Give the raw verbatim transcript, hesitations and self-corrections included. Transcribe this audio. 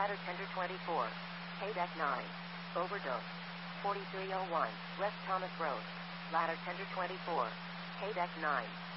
Ladder Tender twenty-four. K-Deck nine. Overdose. forty-three oh one. West Thomas Road. Ladder Tender twenty-four. K-Deck nine.